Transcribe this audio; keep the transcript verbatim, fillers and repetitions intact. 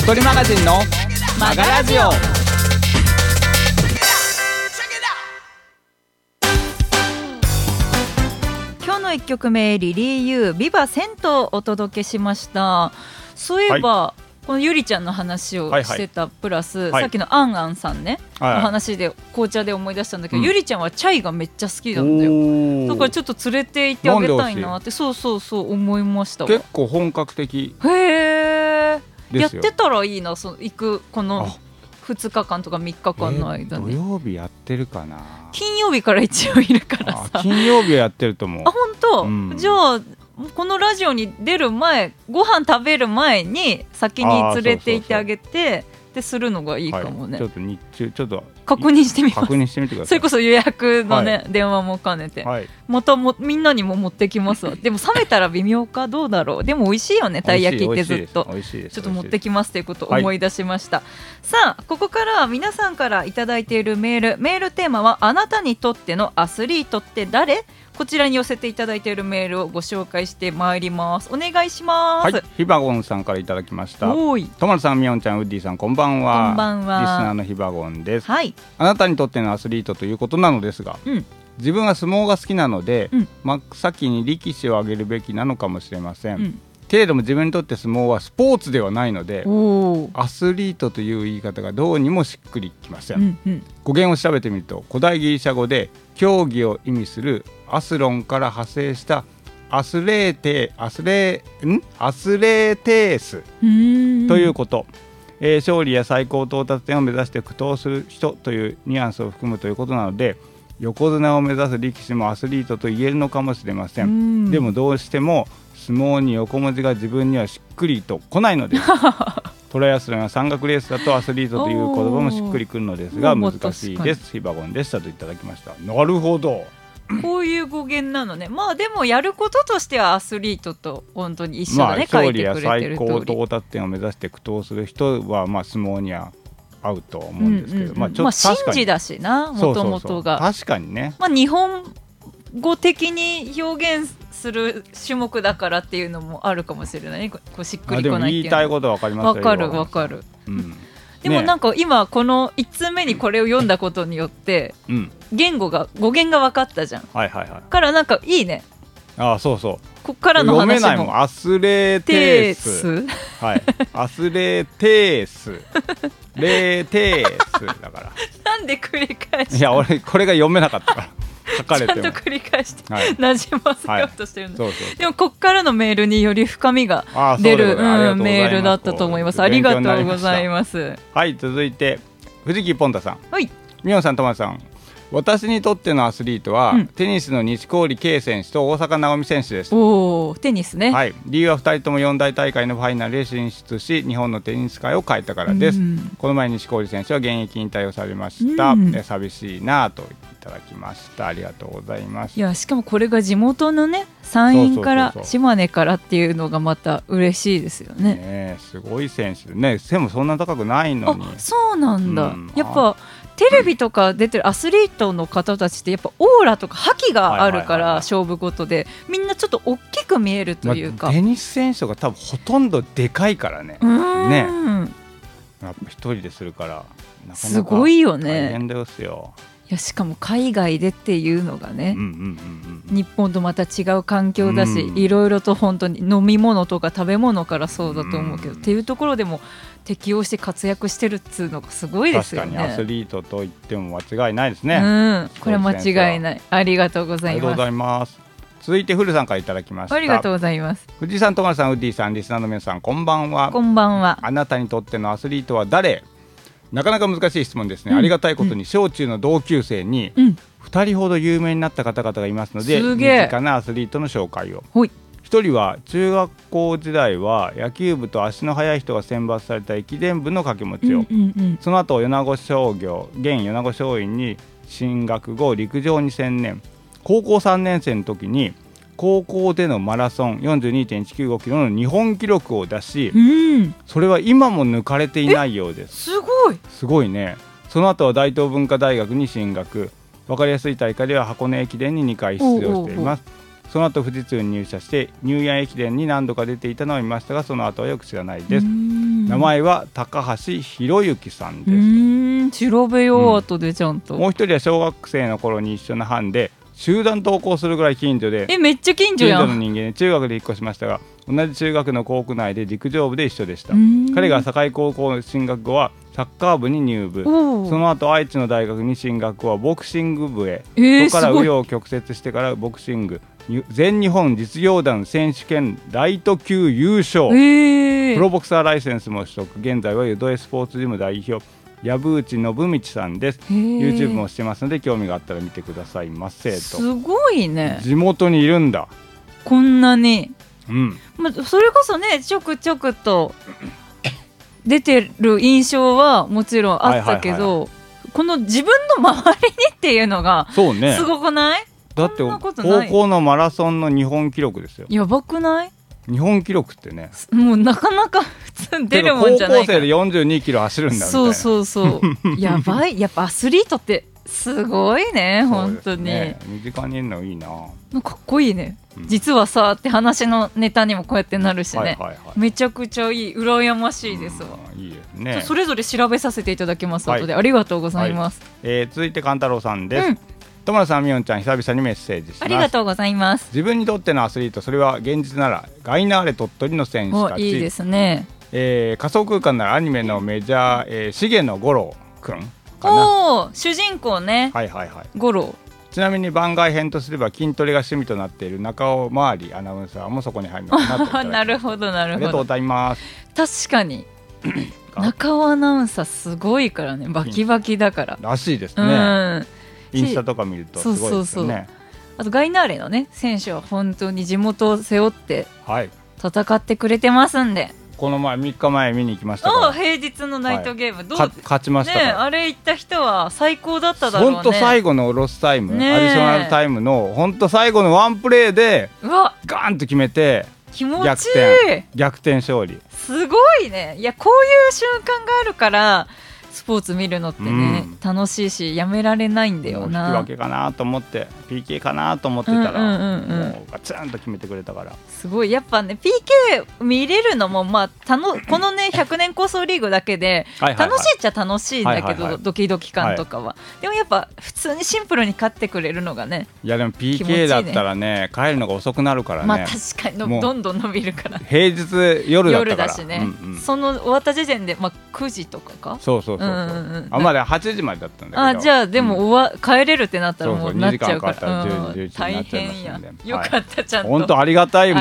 鳥マガジンのマガラジオ。 今日のいっきょくめ、リリーユービバ銭湯をお届けしました。そういえば、はい、このゆりちゃんの話をしてた、はいはい、プラス、はい、さっきのアンアンさんね、はいはい、の話で紅茶で思い出したんだけど、うん、ゆりちゃんはチャイがめっちゃ好きなんだよ。だからちょっと連れて行ってあげたいなって、そうそうそう思いましたわ。 結構本格的。 へー、やってたらいいな、その行くこのふつかかんとかみっかかんの間に、 えー、土曜日やってるかな。 金曜日から一応いるからさ。 あ、金曜日はやってると思う。 あ、本当、うん、じゃあこのラジオに出る前、ご飯食べる前に先に連れて行ってあげて、でするのがいいかもね、 はい、ちょっと日中ちょっと確認してみます。 確認してみてください。 それこそ予約のね、はい、電話も兼ねて、 はい、 またもみんなにも持ってきますわ。でも冷めたら微妙か、どうだろう。でも美味しいよね、たい焼きってずっと。 美味しいです。 ちょっと持ってきますということを思い出しました、はい、さあここからは皆さんからいただいているメールメールテーマは、あなたにとってのアスリートって誰？こちらに寄せていただいているメールをご紹介してまいります。お願いします。 はい、ひばごんさんからいただきました。 おい、 とまるさん、みおんちゃん、ウッディさん、こんばんは。 こんばんは。 リスナーのひばごんです、 はい、 あなたにとってのアスリートということなのですが、うん、自分は相撲が好きなので、うん、真っ先に力士を挙げるべきなのかもしれません、うん、けれども自分にとって相撲はスポーツではないので、アスリートという言い方がどうにもしっくりきません、うんうん、語源を調べてみると、古代ギリシャ語で競技を意味するアスロンから派生したアスレーテアスレんアスレーテースということ、えー、勝利や最高到達点を目指して苦闘する人というニュアンスを含むということなので、横綱を目指す力士もアスリートと言えるのかもしれません。んでもどうしても相撲に横文字が自分にはしっくりと来ないのですトライアスロンや山岳レースだとアスリートという言葉もしっくりくるのですが難しいです。ヒバゴンでしたといただきました。なるほど、 こういう語源なのね。まあでもやることとしてはアスリートと本当に一緒だね、 まあ、 書いてくれてる通り。 勝利や最高到達点を目指して苦闘する人はまあ相撲には合うと思うんですけど、うんうんうん、まあちょっと確かに、まあ、神事だしな、もともとが。確かにね、 まあ、日本語的に表現する種目だからっていうのもあるかもしれない。こうしっくりこないっていうの。 でも言いたいことは分かりますよ。 分かる分かる、うん、でもなんか今このいちつうめにこれを読んだことによって、うん、言語が語源が分かったじゃん、 はいはいはい、 からなんかいいね。 ああ、そうそう、 こっからの話も読めないもん。アスレーテース、はい、アスレーテースレーテースだからなんで繰り返し、 いや俺これが読めなかったから書かれてもちゃんと繰り返して、はい、なじませようとしてるんだ、 はい、そうそうそう。 でもこっからのメールにより深みが出る、うん、メールだったと思います。ありがとうございます。 はい、続いて藤木ポンタさん。 はい、 みおんさん、とまさん、私にとってのアスリートは、うん、テニスの錦織圭選手と大坂なおみ選手です。 おー、テニスね、 はい、理由はふたりともよん大大会のファイナルへ進出し日本のテニス界を変えたからです、うん、この前錦織選手は現役引退をされました、うん、寂しいなといただきました。ありがとうございます。 いや、しかもこれが地元のね、山陰から島根からっていうのがまた嬉しいですよ ね, ね。すごい選手ね。背もそんな高くないのに。 あ、そうなんだ、うん、やっぱテレビとか出てるアスリートの方たちってやっぱオーラとか覇気があるから勝負事でみんなちょっと大きく見えるというか、 まあ、テニス選手とか多分ほとんどでかいからね。ね、やっぱ一人でするからなかなかすごいよね。 大変ですよ。 いや、しかも海外でっていうのがね、うんうんうんうん、日本とまた違う環境だし、うん、いろいろと本当に飲み物とか食べ物からそうだと思うけど、うん、っていうところでも適応して活躍してるっつうのがすごいですよね。 確かにアスリートと言っても間違いないですね、 うん、これは間違いない。ありがとうございます。 ありがとうございます。続いて古さんからいただきました。 ありがとうございます。 藤井さん、とまるさん、ウッディさん、リスナーの皆さん、こんばんは。 こんばんは。 あなたにとってのアスリートは誰？なかなか難しい質問ですね、うん、ありがたいことに小中の同級生にふたりほど有名になった方々がいますので、身近なアスリートの紹介を。ひとりは中学校時代は野球部と足の速い人が選抜された駅伝部の掛け持ちを、うんうんうん、その後米子商業現米子松蔭に進学後陸上に専念。高校さんねん生の時に高校でのマラソン よんじゅうにてんいちきゅうごキロの日本記録を出し、うん、それは今も抜かれていないようです。 すごいすごいね。その後は大東文化大学に進学。分かりやすい大会では箱根駅伝ににかい出場しています。おうおうおう。その後富士通に入社してニューイヤー駅伝に何度か出ていたのを見ましたが、その後はよく知らないです。 名前は高橋博之さんです。うーん、調べよう、うん、後でちゃんと。 もう一人は小学生の頃に一緒の班で集団登校するぐらい近所で、 えめっちゃ近所やん。 近所の人間で中学で引っ越しましたが、同じ中学の校区内で陸上部で一緒でした。彼が境高校の進学後はサッカー部に入部、その後愛知の大学に進学後はボクシング部へ、えー、そこから紆余曲折してからボクシング全日本実業団選手権ライト級優勝、えー、プロボクサーライセンスも取得、現在はユドエスポーツジム代表藪内信道さんです。 YouTube もしてますので興味があったら見てくださいませと。 すごいね、 地元にいるんだこんなに、 うんま、それこそねちょくちょくと出てる印象はもちろんあったけど、はいはいはい、この自分の周りにっていうのがすごくない？ だって高校のマラソンの日本記録ですよ。 やばくない？ 日本記録ってね、 もうなかなか普通出るもんじゃないから。 高校生でよんじゅうにキロ走るんだみたいな。 そうそうそうやばい。やっぱアスリートってすごいね、本当に、 ね、身近にいるのいいな。 かっこいいね、うん、実はさって話のネタにもこうやってなるしね、 はいはいはい、 めちゃくちゃいい、羨ましいですわ、 うん、いいですね。 それぞれ調べさせていただきますので、はい、ありがとうございます、はい、 えー、続いて勘太郎さんです、うん、友野さん、みおんちゃん、久々にメッセージします。 ありがとうございます。 自分にとってのアスリート、それは現実ならガイナーレ鳥取の選手たち。 いいですね、 えー、仮想空間ならアニメのメジャー、えー、重野五郎くんかな。 お主人公ね、 はいはいはい、 五郎。 ちなみに番外編とすれば筋トレが趣味となっている中尾まわりアナウンサーもそこに入るのかなとなるほどなるほど、 ありがとうございます。 確かに中尾アナウンサーすごいからね、バキバキだかららしいですね、うん、インスタとか見るとすごいですよね。そうそうそう、 あとガイナーレのね選手は本当に地元を背負って戦ってくれてますんで、はい、 この前みっかまえ見に行きましたから。 平日のナイトゲーム、はい、どう勝ちましたから、ね、 あれ行った人は最高だっただろうね。 本当最後のロスタイム、ね、アディショナルタイムの本当最後のワンプレーでガーンと決めて気持ちいい逆転、逆転勝利。 すごいね。いやこういう瞬間があるからスポーツ見るのってね、うん、楽しいしやめられないんだよな。 引き分けかなと思って ピーケー かなと思ってたら、うんうんうんうん、もうガツンと決めてくれたから。 すごいやっぱね ピーケー 見れるのも、まあ、たのこのねひゃくねん構想リーグだけで楽しいっちゃ楽しいんだけど、はいはいはい、ドキドキ感とかは、はい、でもやっぱ普通にシンプルに勝ってくれるのがね。 いやでも ピーケー だったらね帰るのが遅くなるからね。 まあ確かにのどんどん伸びるから平日夜だったから夜だしね、うんうん、その終わった時点で、まあ、くじとかか。 そうそうそうそう、うんうんうん、あまだはちじまでだったんだけど。 あじゃあでも終わ、うん、帰れるってなったらもうなっちゃうから、 そうそうにじかんかかったらじゅうじ、じゅういちじになっちゃいま大変や、 すんで。 よかった、ちゃんと本当ありがたいもん。